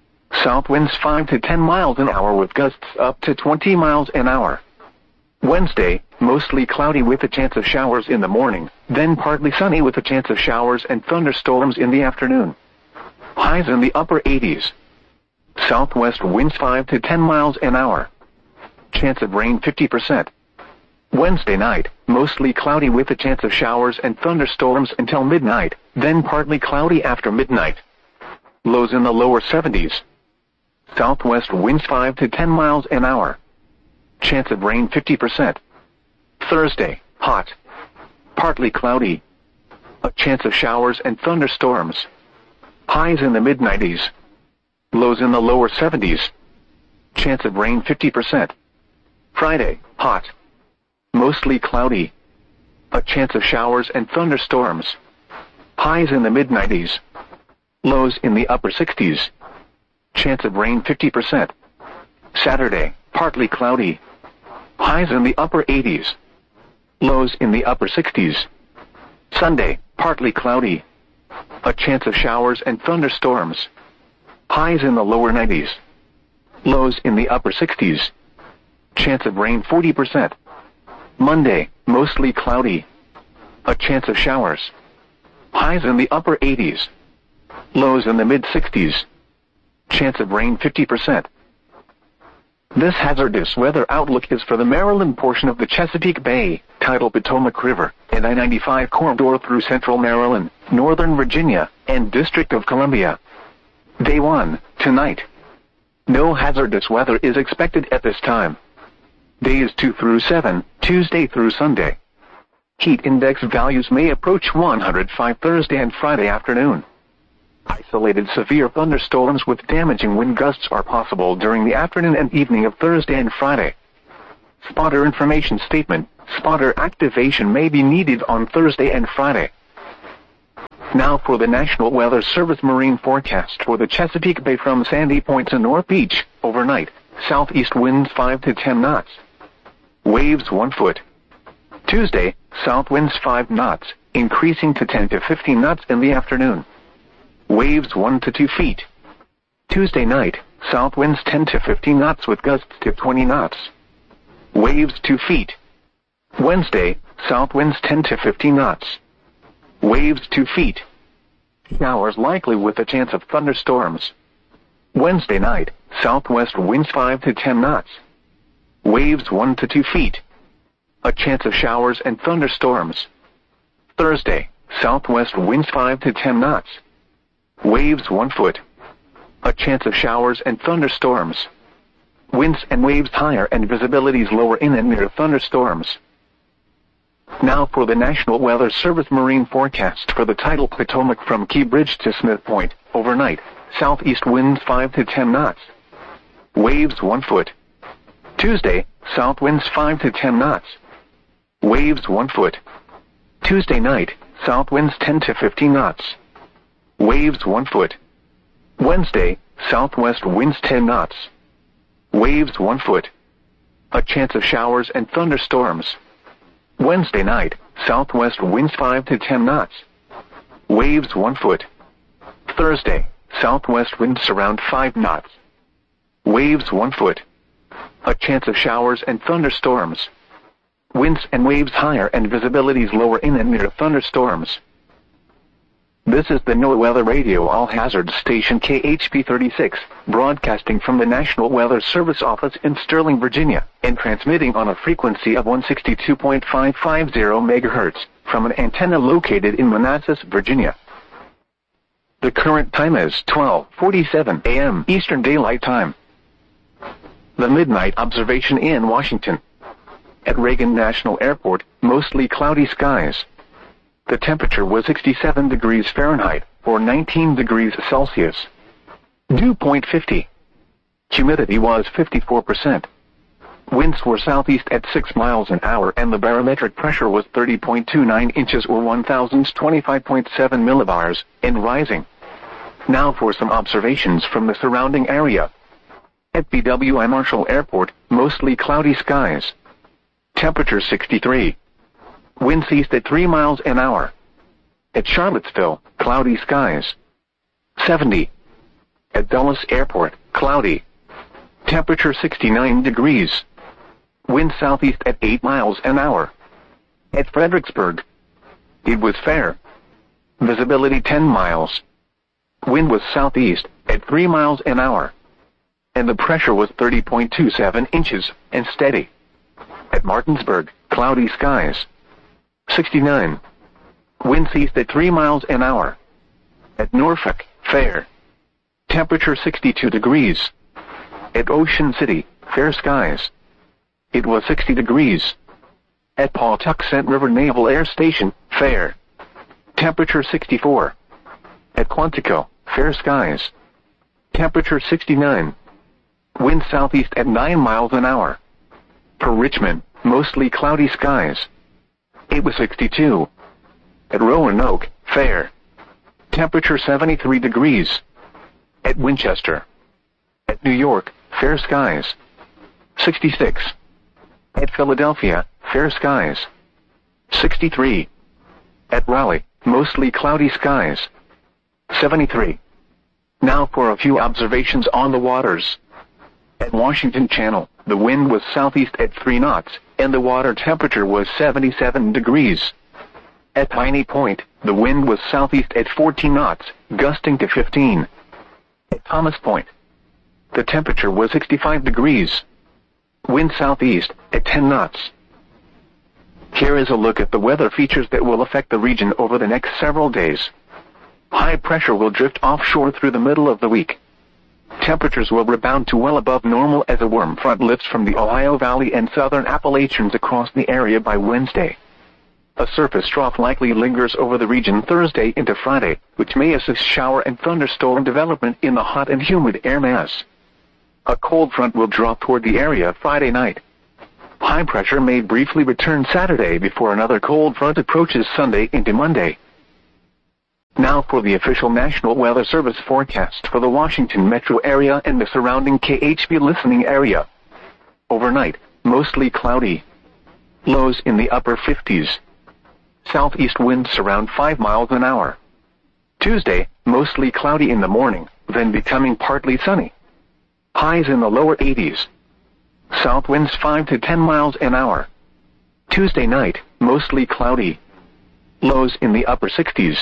[SPEAKER 1] South winds 5 to 10 miles an hour with gusts up to 20 miles an hour. Wednesday, mostly cloudy with a chance of showers in the morning, then partly sunny with a chance of showers and thunderstorms in the afternoon. Highs in the upper 80s. Southwest winds 5 to 10 miles an hour. Chance of rain 50%. Wednesday night, mostly cloudy with a chance of showers and thunderstorms until midnight, then partly cloudy after midnight. Lows in the lower 70s. Southwest winds 5 to 10 miles an hour. Chance of rain 50%. Thursday, hot. Partly cloudy. A chance of showers and thunderstorms. Highs in the mid-90s. Lows in the lower 70s. Chance of rain 50%. Friday, hot. Mostly cloudy. A chance of showers and thunderstorms. Highs in the mid-90s. Lows in the upper 60s. Chance of rain 50%. Saturday, partly cloudy. Highs in the upper 80s. Lows in the upper 60s. Sunday, partly cloudy. A chance of showers and thunderstorms. Highs in the lower 90s. Lows in the upper 60s. Chance of rain 40%. Monday, mostly cloudy. A chance of showers. Highs in the upper 80s. Lows in the mid-60s. Chance of rain 50%. This hazardous weather outlook is for the Maryland portion of the Chesapeake Bay, tidal Potomac River, and I-95 corridor through central Maryland, northern Virginia, and District of Columbia. Day 1, tonight. No hazardous weather is expected at this time. Days 2 through 7, Tuesday through Sunday. Heat index values may approach 105 Thursday and Friday afternoon. Isolated severe thunderstorms with damaging wind gusts are possible during the afternoon and evening of Thursday and Friday. Spotter information statement. Spotter activation may be needed on Thursday and Friday. Now for the National Weather Service marine forecast for the Chesapeake Bay from Sandy Point to North Beach. Overnight, southeast winds 5 to 10 knots. Waves 1 foot. Tuesday, south winds 5 knots, increasing to 10 to 15 knots in the afternoon. Waves 1 to 2 feet. Tuesday night, south winds 10 to 15 knots with gusts to 20 knots. Waves 2 feet. Wednesday, south winds 10 to 15 knots. Waves 2 feet. Showers likely with a chance of thunderstorms. Wednesday night, southwest winds 5 to 10 knots. Waves 1 to 2 feet. A chance of showers and thunderstorms. Thursday, southwest winds 5 to 10 knots. Waves 1 foot. A chance of showers and thunderstorms. Winds and waves higher and visibilities lower in and near thunderstorms. Now for the National Weather Service marine forecast for the tidal Potomac from Key Bridge to Smith Point. Overnight, southeast winds 5 to 10 knots. Waves 1 foot. Tuesday, south winds 5 to 10 knots. Waves 1 foot. Tuesday night, south winds 10 to 15 knots. Waves 1 foot. Wednesday, southwest winds 10 knots. Waves 1 foot. A chance of showers and thunderstorms. Wednesday night, southwest winds 5 to 10 knots. Waves 1 foot. Thursday, southwest winds around 5 knots. Waves 1 foot. A chance of showers and thunderstorms. Winds and waves higher and visibilities lower in and near thunderstorms. This is the NOAA Weather Radio All-Hazard Station KHP 36, broadcasting from the National Weather Service office in Sterling, Virginia, and transmitting on a frequency of 162.550 MHz from an antenna located in Manassas, Virginia. The current time is 12:47 a.m. Eastern Daylight Time. The midnight observation in Washington. At Reagan National Airport, mostly cloudy skies. The temperature was 67 degrees Fahrenheit, or 19 degrees Celsius. Dew point 50. Humidity was 54%. Winds were southeast at 6 miles an hour and the barometric pressure was 30.29 inches or 1025.7 millibars, and rising. Now for some observations from the surrounding area. At BWI Marshall Airport, mostly cloudy skies. Temperature 63. Winds east at 3 miles an hour. At Charlottesville, cloudy skies. 70. At Dulles Airport, cloudy. Temperature 69 degrees. Wind southeast at 8 miles an hour. At Fredericksburg, it was fair. Visibility 10 miles. Wind was southeast at 3 miles an hour. And the pressure was 30.27 inches and steady. At Martinsburg, cloudy skies. 69. Winds east at 3 miles an hour. At Norfolk, fair. Temperature 62 degrees. At Ocean City, fair skies. It was 60 degrees. At Pawtuxent River Naval Air Station, fair. Temperature 64. At Quantico, fair skies. Temperature 69. Wind southeast at 9 miles an hour. For Richmond, mostly cloudy skies. It was 62. At Roanoke, fair. Temperature 73 degrees. At Winchester. At New York, fair skies. 66. At Philadelphia, fair skies. 63. At Raleigh, mostly cloudy skies. 73. Now for a few observations on the waters. At Washington Channel, the wind was southeast at 3 knots, and the water temperature was 77 degrees. At Piney Point, the wind was southeast at 14 knots, gusting to 15. At Thomas Point, the temperature was 65 degrees. Wind southeast at 10 knots. Here is a look at the weather features that will affect the region over the next several days. High pressure will drift offshore through the middle of the week. Temperatures will rebound to well above normal as a warm front lifts from the Ohio Valley and southern Appalachians across the area by Wednesday. A surface trough likely lingers over the region Thursday into Friday, which may assist shower and thunderstorm development in the hot and humid air mass. A cold front will drop toward the area Friday night. High pressure may briefly return Saturday before another cold front approaches Sunday into Monday. Now for the official National Weather Service forecast for the Washington metro area and the surrounding KHB listening area. Overnight, mostly cloudy. Lows in the upper 50s. Southeast winds around 5 miles an hour. Tuesday, mostly cloudy in the morning, then becoming partly sunny. Highs in the lower 80s. South winds 5 to 10 miles an hour. Tuesday night, mostly cloudy. Lows in the upper 60s.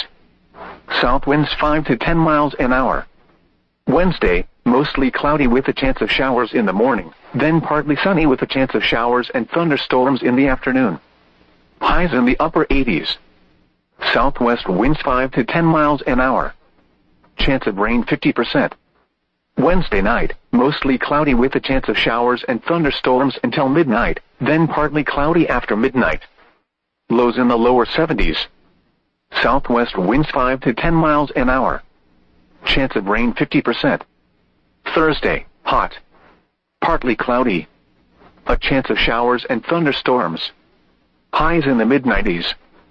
[SPEAKER 1] South winds 5 to 10 miles an hour. Wednesday, mostly cloudy with a chance of showers in the morning, then partly sunny with a chance of showers and thunderstorms in the afternoon. Highs in the upper 80s. Southwest winds 5 to 10 miles an hour. Chance of rain 50%. Wednesday night, mostly cloudy with a chance of showers and thunderstorms until midnight, then partly cloudy after midnight. Lows in the lower 70s. Southwest winds 5 to 10 miles an hour. Chance of rain 50%. Thursday, hot. Partly cloudy. A chance of showers and thunderstorms. Highs in the mid-90s.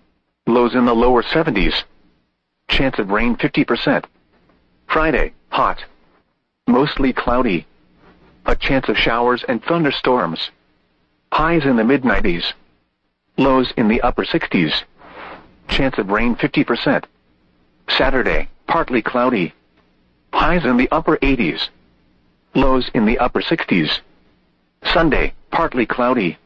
[SPEAKER 1] Lows in the lower 70s. Chance of rain 50%. Friday, hot. Mostly cloudy. A chance of showers and thunderstorms. Highs in the mid-90s. Lows in the upper 60s. Chance of rain 50%. Saturday, partly cloudy. Highs in the upper 80s. Lows in the upper 60s. Sunday, partly cloudy.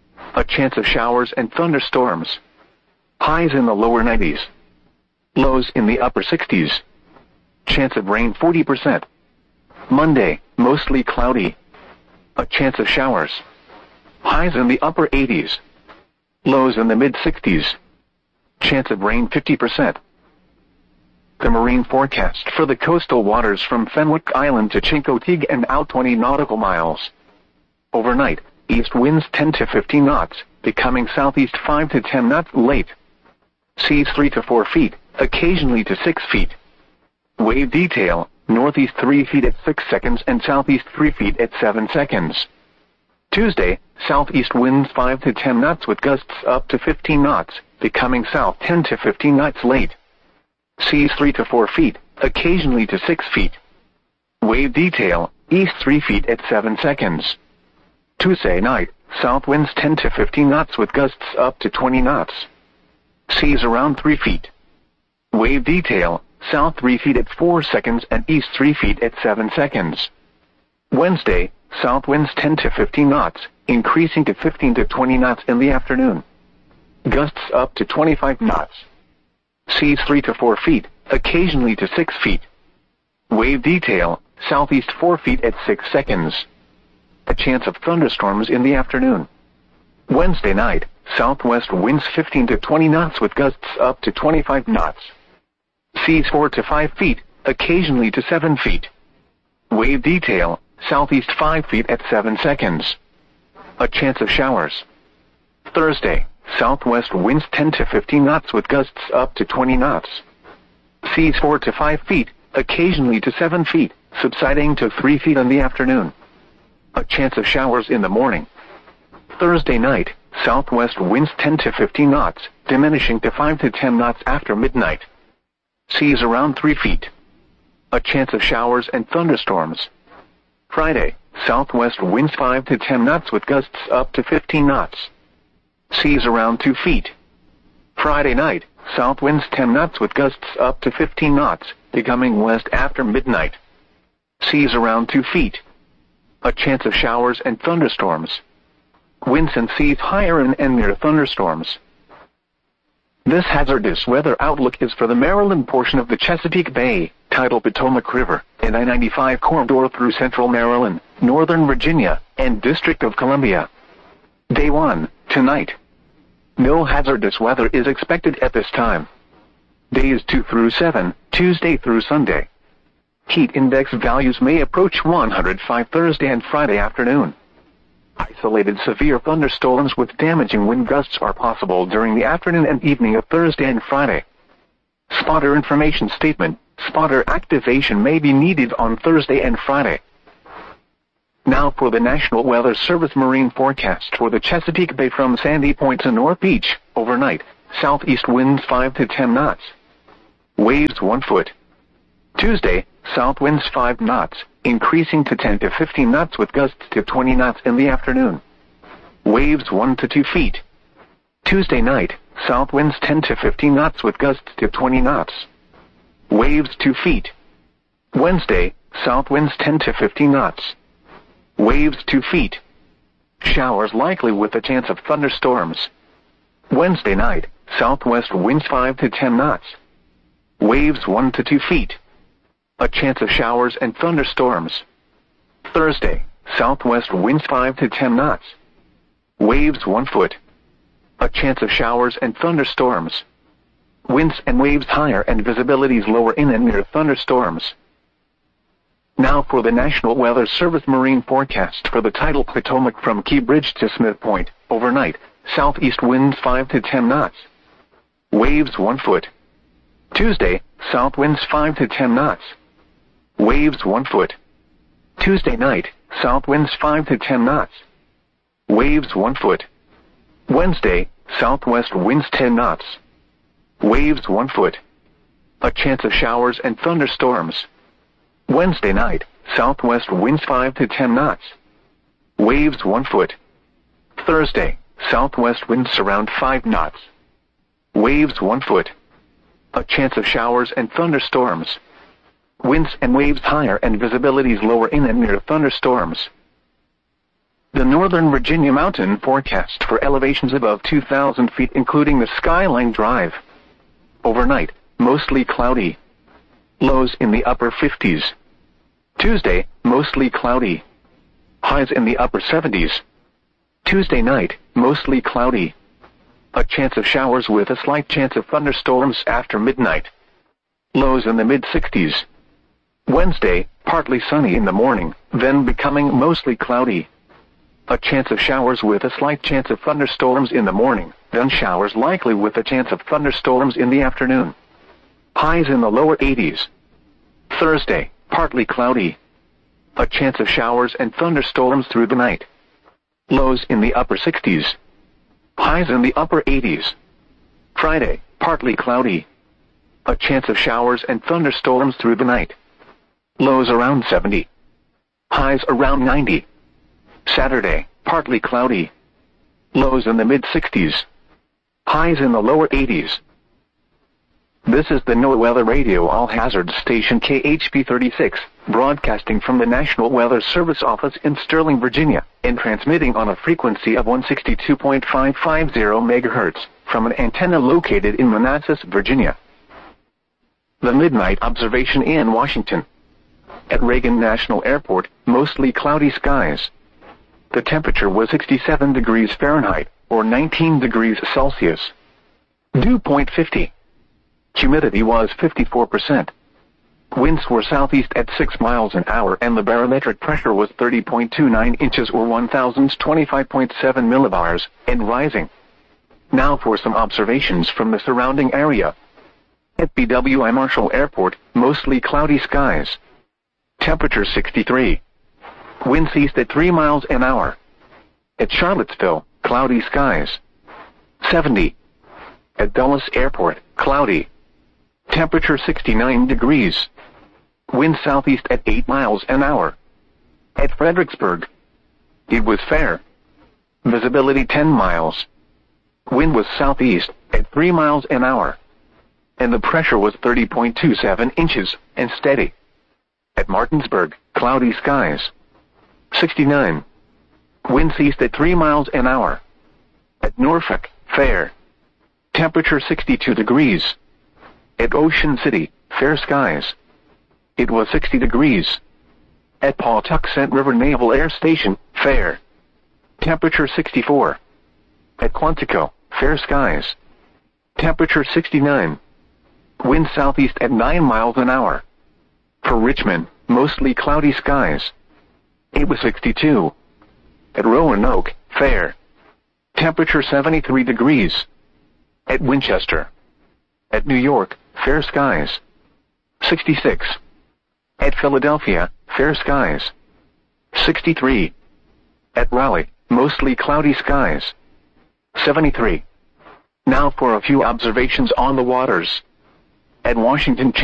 [SPEAKER 1] A chance of showers and thunderstorms. Highs in the lower 90s. Lows in the upper 60s. Chance of rain 40%. Monday, mostly cloudy. A chance of showers. Highs in the upper 80s. Lows in the mid-60s. Chance of rain 50%. The marine forecast for the coastal waters from Fenwick Island to Chincoteague and out 20 nautical miles. Overnight, east winds 10 to 15 knots, becoming southeast 5 to 10 knots late. Seas 3 to 4 feet, occasionally to 6 feet. Wave detail, northeast 3 feet at 6 seconds and southeast 3 feet at 7 seconds. Tuesday, southeast winds 5 to 10 knots with gusts up to 15 knots, becoming south 10 to 15 knots late. Seas 3 to 4 feet, occasionally to 6 feet. Wave detail, east 3 feet at 7 seconds. Tuesday night, south winds 10 to 15 knots with gusts up to 20 knots. Seas around 3 feet. Wave detail, south 3 feet at 4 seconds and east 3 feet at 7 seconds. Wednesday, south winds 10 to 15 knots, increasing to 15 to 20 knots in the afternoon. Gusts up to 25 knots. Seas 3 to 4 feet, occasionally to 6 feet. Wave detail, southeast 4 feet at 6 seconds. A chance of thunderstorms in the afternoon. Wednesday night, southwest winds 15 to 20 knots with gusts up to 25 knots. Seas 4 to 5 feet, occasionally to 7 feet. Wave detail, southeast 5 feet at 7 seconds. A chance of showers. Thursday, southwest winds 10 to 15 knots with gusts up to 20 knots. Seas 4 to 5 feet, occasionally to 7 feet, subsiding to 3 feet in the afternoon. A chance of showers in the morning. Thursday night, southwest winds 10 to 15 knots, diminishing to 5 to 10 knots after midnight. Seas around 3 feet. A chance of showers and thunderstorms. Friday, southwest winds 5 to 10 knots with gusts up to 15 knots. Seas around 2 feet. Friday night, south winds 10 knots with gusts up to 15 knots, becoming west after midnight. Seas around 2 feet. A chance of showers and thunderstorms. Winds and seas higher in and near thunderstorms. This hazardous weather outlook is for the Maryland portion of the Chesapeake Bay, tidal Potomac River, and I-95 corridor through central Maryland, northern Virginia, and District of Columbia. Day 1, tonight. No hazardous weather is expected at this time. Days 2 through 7, Tuesday through Sunday. Heat index values may approach 105 Thursday and Friday afternoon. Isolated severe thunderstorms with damaging wind gusts are possible during the afternoon and evening of Thursday and Friday. Spotter information statement. Spotter activation may be needed on Thursday and Friday. Now for the National Weather Service marine forecast for the Chesapeake Bay from Sandy Point to North Beach. Overnight, southeast winds 5 to 10 knots. Waves 1 foot. Tuesday, south winds 5 knots, increasing to 10 to 15 knots with gusts to 20 knots in the afternoon. Waves 1 to 2 feet. Tuesday night, south winds 10 to 15 knots with gusts to 20 knots. Waves 2 feet. Wednesday, south winds 10 to 15 knots. Waves 2 feet. Showers likely with a chance of thunderstorms. Wednesday night, southwest winds 5 to 10 knots. Waves 1 to 2 feet. A chance of showers and thunderstorms. Thursday, southwest winds 5 to 10 knots. Waves 1 foot. A chance of showers and thunderstorms. Winds and waves higher and visibilities lower in and near thunderstorms. Now for the National Weather Service marine forecast for the tidal Potomac from Key Bridge to Smith Point. Overnight, southeast winds 5 to 10 knots. Waves 1 foot. Tuesday, south winds 5 to 10 knots. Waves 1 foot. Tuesday night, south winds 5 to 10 knots. Waves 1 foot. Wednesday, southwest winds 10 knots. Waves 1 foot. A chance of showers and thunderstorms. Wednesday night, southwest winds 5 to 10 knots. Waves 1 foot. Thursday, southwest winds around 5 knots. Waves 1 foot. A chance of showers and thunderstorms. Winds and waves higher and visibilities lower in and near thunderstorms. The Northern Virginia mountain forecast for elevations above 2,000 feet including the Skyline Drive. Overnight, mostly cloudy. Lows in the upper 50s. Tuesday, mostly cloudy. Highs in the upper 70s. Tuesday night, mostly cloudy. A chance of showers with a slight chance of thunderstorms after midnight. Lows in the mid-60s. Wednesday, partly sunny in the morning, then becoming mostly cloudy. A chance of showers with a slight chance of thunderstorms in the morning, then showers likely with a chance of thunderstorms in the afternoon. Highs in the lower 80s. Thursday, partly cloudy. A chance of showers and thunderstorms through the night. Lows in the upper 60s. Highs in the upper 80s. Friday, partly cloudy. A chance of showers and thunderstorms through the night. Lows around 70. Highs around 90. Saturday, partly cloudy. Lows in the mid-60s. Highs in the lower 80s. This is the NOAA Weather Radio All Hazards Station KHP 36, broadcasting from the National Weather Service office in Sterling, Virginia, and transmitting on a frequency of 162.550 MHz from an antenna located in Manassas, Virginia. The Midnight Observation in Washington. At Reagan National Airport, mostly cloudy skies. The temperature was 67 degrees Fahrenheit, or 19 degrees Celsius. Dew point 50. Humidity was 54%. Winds were southeast at 6 miles an hour and the barometric pressure was 30.29 inches or 1025.7 millibars, and rising. Now for some observations from the surrounding area. At BWI Marshall Airport, mostly cloudy skies. Temperature 63. Winds east at 3 miles an hour. At Charlottesville, cloudy skies. 70. At Dulles Airport, cloudy. Temperature 69 degrees. Wind southeast at 8 miles an hour. At Fredericksburg, it was fair. Visibility 10 miles. Wind was southeast at 3 miles an hour. And the pressure was 30.27 inches and steady. At Martinsburg, cloudy skies. 69. Winds east at 3 miles an hour. At Norfolk, fair. Temperature 62 degrees. At Ocean City, fair skies. It was 60 degrees. At Pawtuxent River Naval Air Station, fair. Temperature 64. At Quantico, fair skies. Temperature 69. Wind southeast at 9 miles an hour. For Richmond, mostly cloudy skies. It was 62. At Roanoke, fair. Temperature 73 degrees. At Winchester. At New York, fair skies. 66. At Philadelphia, fair skies. 63. At Raleigh, mostly cloudy skies. 73. Now for a few observations on the waters. At Washington,